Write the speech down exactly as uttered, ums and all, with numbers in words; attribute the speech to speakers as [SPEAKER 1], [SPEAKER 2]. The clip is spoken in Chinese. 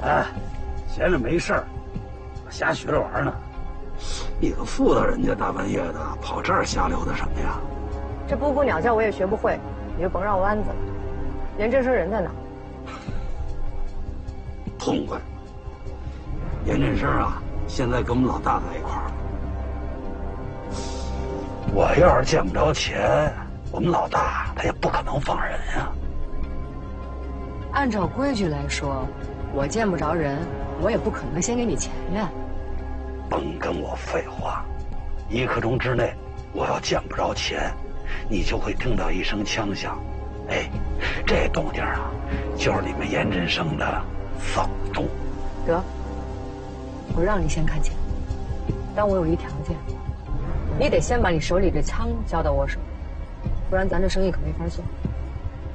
[SPEAKER 1] 哎，闲着没事儿，瞎学着玩呢。
[SPEAKER 2] 你个妇道人家大半夜的跑这儿瞎溜达什么呀？
[SPEAKER 3] 这布谷鸟叫我也学不会，你就甭绕弯子了。严振生人在哪？
[SPEAKER 2] 痛快！严振生啊，现在跟我们老大在一块儿。
[SPEAKER 1] 我要是见不着钱，我们老大他也不可能放人呀。
[SPEAKER 3] 按照规矩来说，我见不着人，我也不可能先给你钱呀。
[SPEAKER 1] 甭跟我废话，一刻钟之内，我要见不着钱，你就会听到一声枪响。哎，这动静啊，就是你们严振生的丧钟。
[SPEAKER 3] 得，我让你先看钱，但我有一条件，你得先把你手里的枪交到我手里，不然咱这生意可没法做。